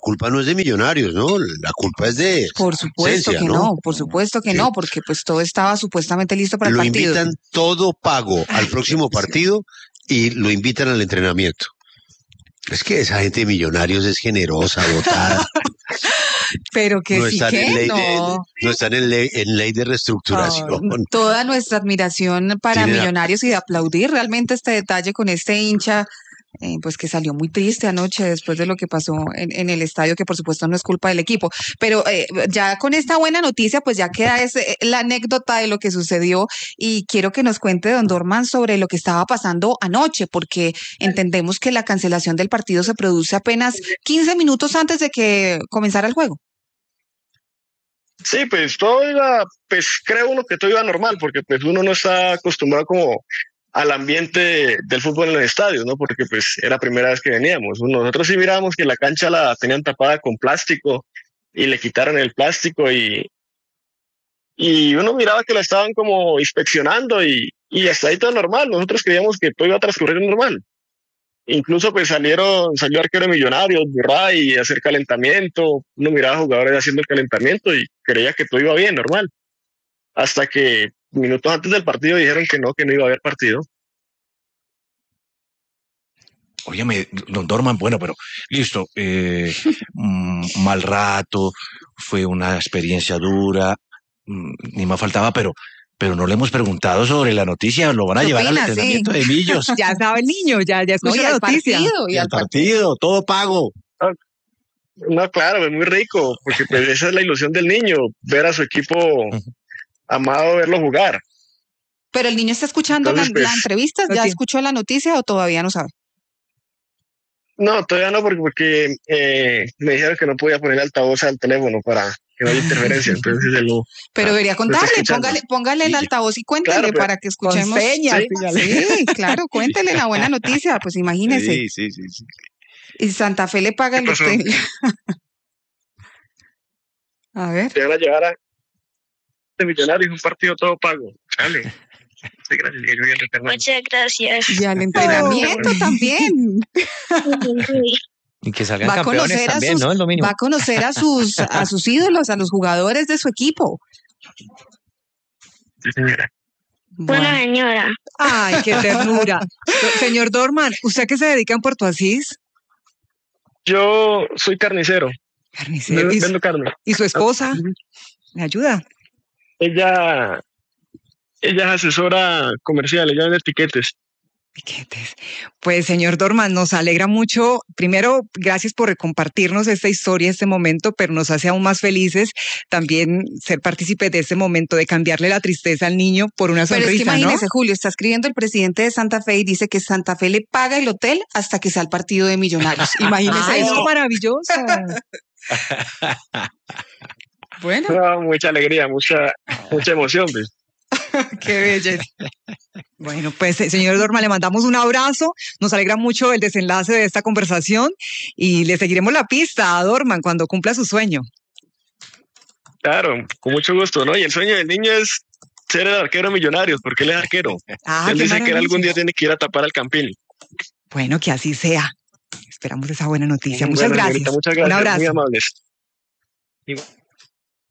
culpa no es de Millonarios, ¿no? La culpa es de Por supuesto Esencia, que ¿no? no, por supuesto que no, porque pues todo estaba supuestamente listo para el Lo partido. invitan todo pago al Ay, próximo Dios. partido y lo invitan al entrenamiento. Es que esa gente de Millonarios es generosa, dotada. Pero que No sí están en que ley no. no están en ley de reestructuración. Toda nuestra admiración para Tienen Millonarios y de aplaudir realmente este detalle con este hincha, pues que salió muy triste anoche después de lo que pasó en el estadio, que por supuesto no es culpa del equipo. Pero ya con esta buena noticia, pues ya queda la anécdota de lo que sucedió y quiero que nos cuente don Dorman sobre lo que estaba pasando anoche, porque entendemos que la cancelación del partido se produce apenas 15 minutos antes de que comenzara el juego. Sí, pues todo iba, pues creo uno que todo iba normal, porque pues uno no está acostumbrado como al ambiente del fútbol en los estadios, ¿no? Porque pues era la primera vez que veníamos. Nosotros sí mirábamos que la cancha la tenían tapada con plástico y le quitaron el plástico y uno miraba que la estaban como inspeccionando y hasta ahí todo normal. Nosotros creíamos que todo iba a transcurrir normal. Incluso pues salió arquero millonario, Burray, a hacer calentamiento. Uno miraba a jugadores haciendo el calentamiento y creía que todo iba bien, normal. Hasta que minutos antes del partido dijeron que no iba a haber partido. Óyeme, don Dorman, bueno, pero listo, mal rato, fue una experiencia dura, ni más faltaba, pero no le hemos preguntado sobre la noticia, lo van a llevar al entrenamiento de Millos. Ya sabe el niño, ya escuchó la noticia. Y al partido, todo pago. No, claro, es muy rico, porque pues esa es la ilusión del niño, ver a su equipo amado, verlo jugar. Pero el niño está escuchando la entrevista, ¿ya escuchó la noticia o todavía no sabe? No, todavía no, porque me dijeron que no podía poner altavoz al teléfono para que no haya interferencia. Entonces pero debería contarle, póngale el altavoz y cuéntele, claro, para que escuchemos. Con señas, sí, claro, cuéntele la buena noticia, pues imagínese. Sí. Y Santa Fe le paga el hotel. A ver. Se van a llevar a Millonarios, un partido todo pago. Dale. Muchas gracias. Y al entrenamiento también. Y que salgan campeones también, ¿no? Es lo mínimo. Va a conocer a sus ídolos, a los jugadores de su equipo. Sí, señora. Bueno, señora. Ay, qué ternura. Señor Dorman, ¿usted a qué se dedica en Puerto Asís? Yo soy carnicero. Carnicero. Vendo carne. ¿Y su esposa? ¿Le ayuda? Ella es asesora comercial, ella vende tiquetes. Pues, señor Dorman, nos alegra mucho. Primero, gracias por compartirnos esta historia, este momento, pero nos hace aún más felices también ser partícipes de este momento, de cambiarle la tristeza al niño por una sonrisa, pero es que imagínese, ¿no? Julio, está escribiendo el presidente de Santa Fe y dice que Santa Fe le paga el hotel hasta que sea el partido de Millonarios. Imagínese. Ay, eso. Maravilloso. Bueno. No, mucha alegría, mucha emoción, ¿ves? Qué belleza. Bueno, pues señor Dorman, le mandamos un abrazo, nos alegra mucho el desenlace de esta conversación y le seguiremos la pista a Dorman cuando cumpla su sueño. Claro, con mucho gusto, ¿no? Y el sueño del niño es ser el arquero Millonarios, porque él es arquero. Él dice que él algún día tiene que ir a tapar al Campín. Bueno, que así sea. Esperamos esa buena noticia. Muchas gracias. Muchas gracias. Un abrazo. Muy amables. Igual.